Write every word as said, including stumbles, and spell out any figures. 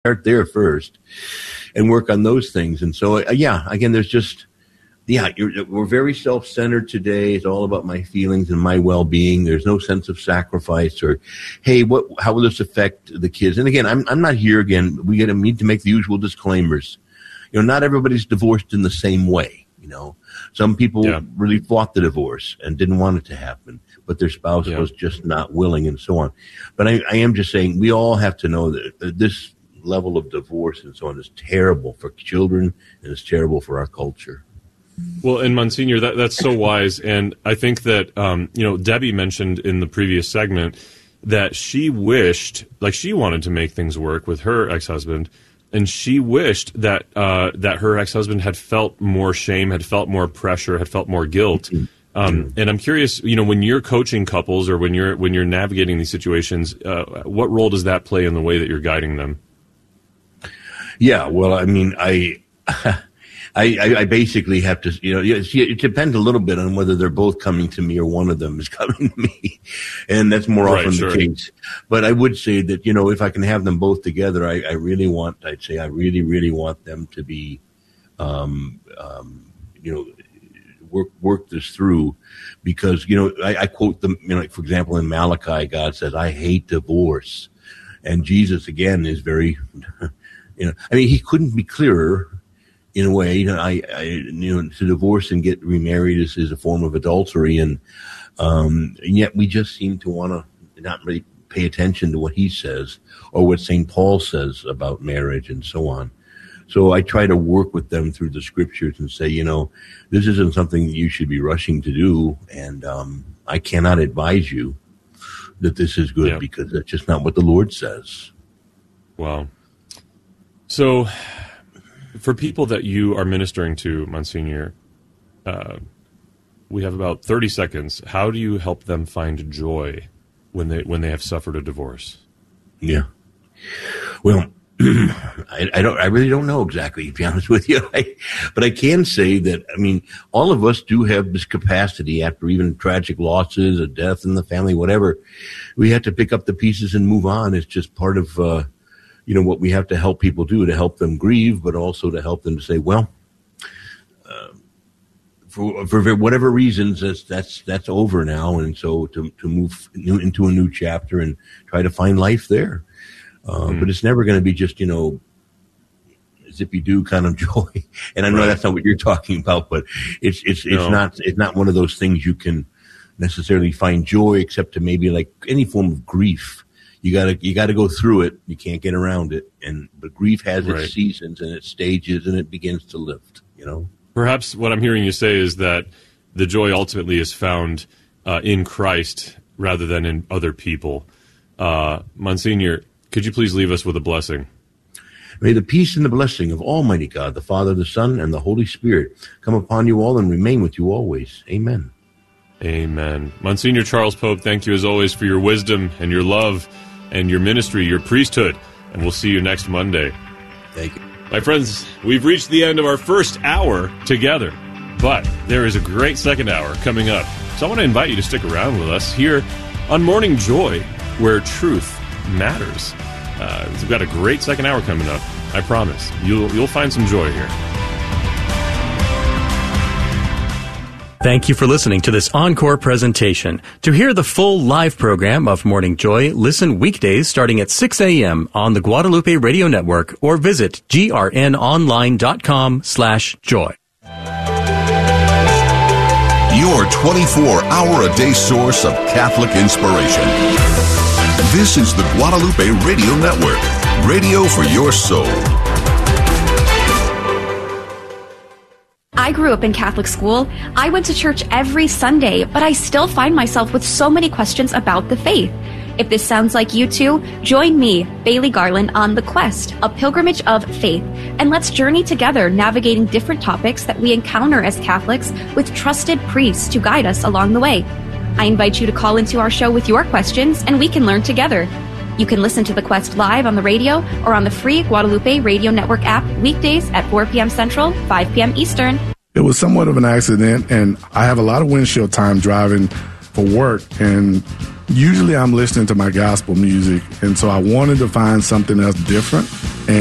start there first and work on those things. And so, uh, yeah, again, there's just, yeah, you're, we're very self-centered today. It's all about my feelings and my well-being. There's no sense of sacrifice or, hey, what, how will this affect the kids? And again, I'm, I'm not here again. We gotta need to make the usual disclaimers. You know, not everybody's divorced in the same way. You know, some people yeah. really fought the divorce and didn't want it to happen, but their spouse yeah. was just not willing and so on. But I, I am just saying we all have to know that this level of divorce and so on is terrible for children and it's terrible for our culture. Well, and Monsignor, that, that's so wise. And I think that, um, you know, Debbie mentioned in the previous segment that she wished, like she wanted to make things work with her ex-husband, and she wished that uh, that her ex-husband had felt more shame, had felt more pressure, had felt more guilt. Um, and I'm curious, you know, when you're coaching couples or when you're when you're navigating these situations, uh, what role does that play in the way that you're guiding them? Yeah, well, I mean, I, I, I basically have to, you know, it depends a little bit on whether they're both coming to me or one of them is coming to me, and that's more often right, sure. the case. But I would say that, you know, if I can have them both together, I, I really want, I'd say, I really, really want them to be, um, um, you know, work work this through, because, you know, I, I quote them, you know, like for example, in Malachi, God says, "I hate divorce," and Jesus again is very. You know, I mean, he couldn't be clearer in a way. You know, I, I, you know, to divorce and get remarried is, is a form of adultery. And, um, and yet we just seem to want to not really pay attention to what he says or what Saint Paul says about marriage and so on. So I try to work with them through the scriptures and say, you know, this isn't something that you should be rushing to do. And, um, I cannot advise you that this is good yeah. because that's just not what the Lord says. Wow. So, for people that you are ministering to, Monsignor, uh, we have about thirty seconds. How do you help them find joy when they when they have suffered a divorce? Yeah. Well, I, I don't. I really don't know exactly, to be honest with you. I, but I can say that, I mean, all of us do have this capacity after even tragic losses, a death in the family, whatever. We have to pick up the pieces and move on. It's just part of. Uh, You know, what we have to help people do to help them grieve, but also to help them to say, well, uh, for for whatever reasons, that's that's that's over now, and so to to move into a new chapter and try to find life there. Uh, mm. But it's never going to be just, you know, zippy-doo kind of joy. And I know right. that's not what you're talking about, but it's it's it's no. not it's not one of those things you can necessarily find joy, except to maybe like any form of grief. You gotta, you gotta go through it. You can't get around it. And, but grief has its right. seasons and its stages, and it begins to lift, you know? Perhaps what I'm hearing you say is that the joy ultimately is found uh, in Christ rather than in other people. Uh, Monsignor, could you please leave us with a blessing? May the peace and the blessing of Almighty God, the Father, the Son, and the Holy Spirit come upon you all and remain with you always. Amen. Amen. Monsignor Charles Pope, thank you as always for your wisdom and your love and your ministry, your priesthood, and we'll see you next Monday. Thank you. My friends, we've reached the end of our first hour together, but there is a great second hour coming up. So I want to invite you to stick around with us here on Morning Joy, where truth matters. Uh, we've got a great second hour coming up. I promise. You'll, you'll find some joy here. Thank you for listening to this encore presentation. To hear the full live program of Morning Joy, listen weekdays starting at six a.m. on the Guadalupe Radio Network or visit grnonline.com slash joy. Your twenty-four hour a day source of Catholic inspiration. This is the Guadalupe Radio Network, radio for your soul. I grew up in Catholic school. I went to church every Sunday, but I still find myself with so many questions about the faith. If this sounds like you too, join me, Bailey Garland, on The Quest, a pilgrimage of faith, and let's journey together navigating different topics that we encounter as Catholics with trusted priests to guide us along the way. I invite you to call into our show with your questions, and we can learn together. You can listen to The Quest live on the radio or on the free Guadalupe Radio Network app weekdays at four p.m. Central, five p.m. Eastern. It was somewhat of an accident, and I have a lot of windshield time driving for work, and usually I'm listening to my gospel music, and so I wanted to find something else different.